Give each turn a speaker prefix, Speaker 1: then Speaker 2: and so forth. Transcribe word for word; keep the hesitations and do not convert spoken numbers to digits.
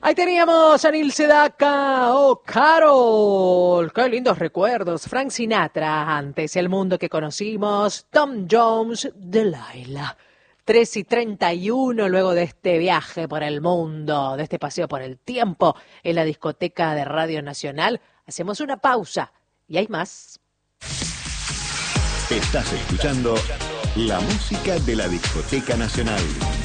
Speaker 1: Ahí teníamos a Neil Sedaka, oh Carol, qué lindos recuerdos. Frank Sinatra, antes El Mundo que Conocimos, Tom Jones, Delilah. tres y treinta y uno, luego de este viaje por el mundo, de este paseo por el tiempo en la discoteca de Radio Nacional, hacemos una pausa y hay más.
Speaker 2: Estás escuchando la música de la Discoteca Nacional.